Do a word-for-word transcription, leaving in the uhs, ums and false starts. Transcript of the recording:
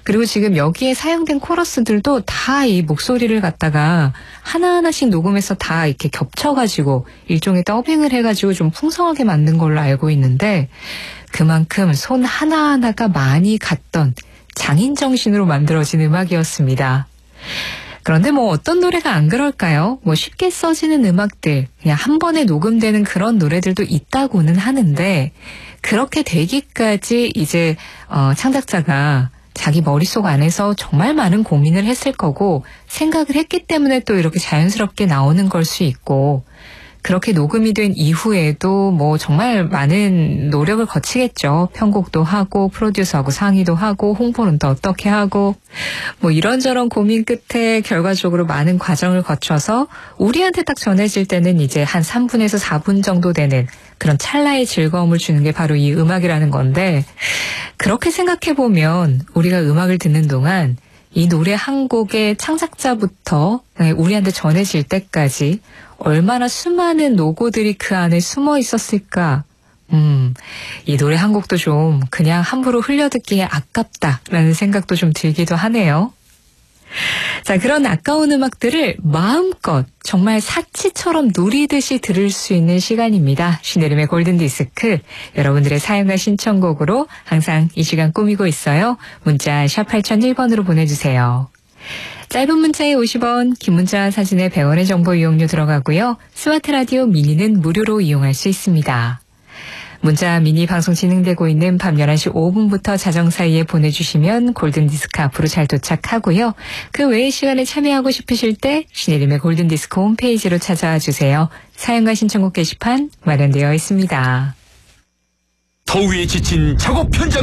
그리고 지금 여기에 사용된 코러스들도 다 이 목소리를 갖다가 하나하나씩 녹음해서 다 이렇게 겹쳐가지고 일종의 더빙을 해가지고 좀 풍성하게 만든 걸로 알고 있는데 그만큼 손 하나하나가 많이 갔던 장인 정신으로 만들어진 음악이었습니다. 그런데 뭐 어떤 노래가 안 그럴까요? 뭐 쉽게 써지는 음악들, 그냥 한 번에 녹음되는 그런 노래들도 있다고는 하는데 그렇게 되기까지 이제 어, 창작자가 자기 머릿속 안에서 정말 많은 고민을 했을 거고 생각을 했기 때문에 또 이렇게 자연스럽게 나오는 걸 수 있고 그렇게 녹음이 된 이후에도 뭐 정말 많은 노력을 거치겠죠. 편곡도 하고 프로듀서하고 상의도 하고 홍보는 또 어떻게 하고 뭐 이런저런 고민 끝에 결과적으로 많은 과정을 거쳐서 우리한테 딱 전해질 때는 이제 한 삼 분에서 사 분 정도 되는 그런 찰나의 즐거움을 주는 게 바로 이 음악이라는 건데 그렇게 생각해보면 우리가 음악을 듣는 동안 이 노래 한 곡의 창작자부터 우리한테 전해질 때까지 얼마나 수많은 노고들이 그 안에 숨어 있었을까. 음, 이 노래 한 곡도 좀 그냥 함부로 흘려듣기에 아깝다라는 생각도 좀 들기도 하네요. 자, 그런 아까운 음악들을 마음껏 정말 사치처럼 누리듯이 들을 수 있는 시간입니다. 신혜림의 골든디스크. 여러분들의 사연과 신청곡으로 항상 이 시간 꾸미고 있어요. 문자 샵 팔공공일 번으로 보내주세요. 짧은 문자에 오십 원, 긴 문자 사진에 백 원의 정보 이용료 들어가고요. 스마트 라디오 미니는 무료로 이용할 수 있습니다. 문자 미니 방송 진행되고 있는 밤 열한 시 오 분부터 자정 사이에 보내주시면 골든디스크 앞으로 잘 도착하고요. 그 외의 시간에 참여하고 싶으실 때 신혜림의 골든디스크 홈페이지로 찾아와 주세요. 사연과 신청곡 게시판 마련되어 있습니다. 더위에 지친 작업 현장